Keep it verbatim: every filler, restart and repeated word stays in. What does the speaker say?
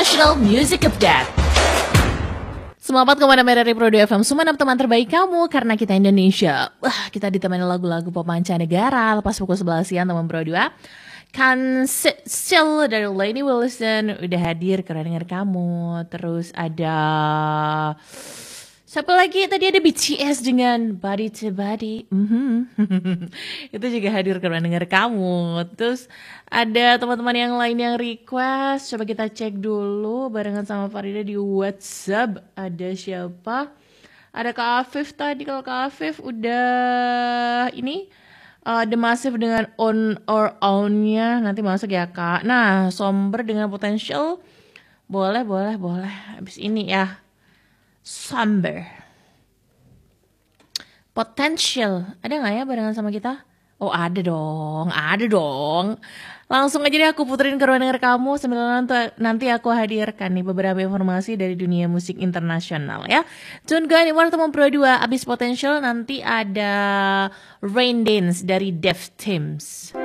International Music Update. Selamat kemana-mana dari Pro dua F M, Sumenep, teman terbaik kamu, karena kita Indonesia. Wah, kita ditemani lagu-lagu pop mancanegara. Lepas pukul sebelas siang, teman Pro dua. Can Sit Still dari Lainey Wilson udah hadir karena denger kamu. Terus ada siapa lagi? Tadi ada B T S dengan Body to Body. Mm-hmm. Itu juga hadir karena denger kamu. Terus ada teman-teman yang lain yang request. Coba kita cek dulu barengan sama Farida di WhatsApp. Ada siapa? Ada Kak Afif tadi. Kalau Kak Afif udah ini uh, The Massive dengan On or On-nya nanti masuk ya Kak. Nah, Somber dengan Potential. Boleh, boleh, boleh. Habis ini ya. Somber. Potential. Ada gak ya barengan sama kita? Oh ada dong. Ada dong. Langsung aja deh aku puterin ke ruang denger kamu. Sambil nanti, nanti aku hadirkan nih beberapa informasi dari dunia musik internasional ya. Tunggu nih waktu Pro dua. Abis Potential nanti ada Rain Dance dari Defteams.